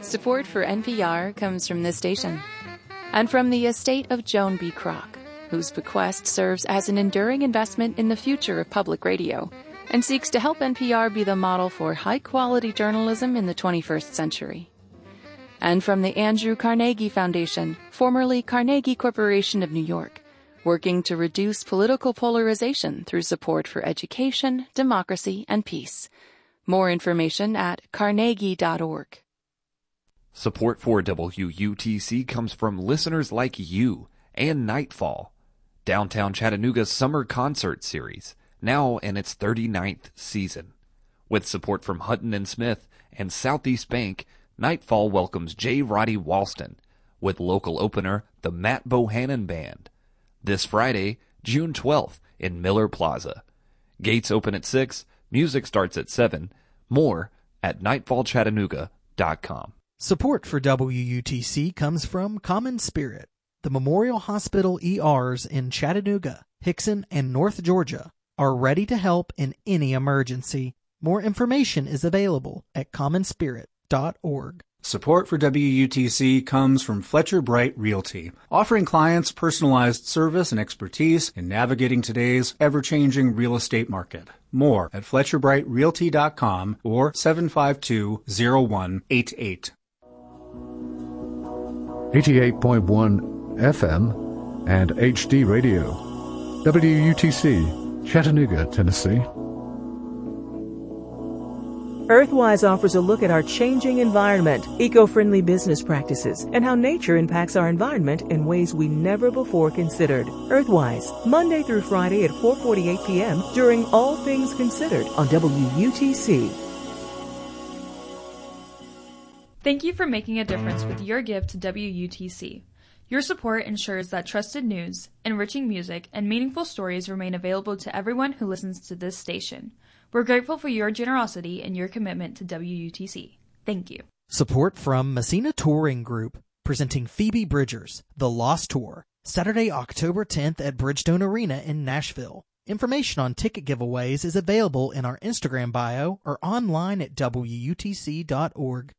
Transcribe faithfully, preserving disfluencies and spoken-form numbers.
Support for N P R comes from this station and from the estate of Joan B. Kroc, whose bequest serves as an enduring investment in the future of public radio and seeks to help N P R be the model for high-quality journalism in the twenty-first century. And from the Andrew Carnegie Foundation, formerly Carnegie Corporation of New York, working to reduce political polarization through support for education, democracy, and peace. More information at carnegie dot org. Support for W U T C comes from listeners like you and Nightfall, Downtown Chattanooga's summer concert series, now in its thirty-ninth season. With support from Hutton and Smith and Southeast Bank, Nightfall welcomes J. Roddy Walston with local opener the Matt Bohannon Band this Friday, June twelfth in Miller Plaza. Gates open at six, music starts at seven. More at nightfall chattanooga dot com. Support for W U T C comes from Common Spirit. The Memorial Hospital E Rs in Chattanooga, Hickson, and North Georgia are ready to help in any emergency. More information is available at common spirit dot org. Support for W U T C comes from Fletcher Bright Realty, offering clients personalized service and expertise in navigating today's ever-changing real estate market. More at fletcher bright realty dot com or seven five two, zero one eight eight. eighty-eight point one F M and H D Radio. W U T C, Chattanooga, Tennessee. Earthwise offers a look at our changing environment, eco-friendly business practices, and how nature impacts our environment in ways we never before considered. Earthwise, Monday through Friday at four forty-eight p.m. during All Things Considered on W U T C. Thank you for making a difference with your gift to W U T C. Your support ensures that trusted news, enriching music, and meaningful stories remain available to everyone who listens to this station. We're grateful for your generosity and your commitment to W U T C. Thank you. Support from Messina Touring Group, presenting Phoebe Bridgers, The Lost Tour, Saturday, October tenth at Bridgestone Arena in Nashville. Information on ticket giveaways is available in our Instagram bio or online at W U T C dot org.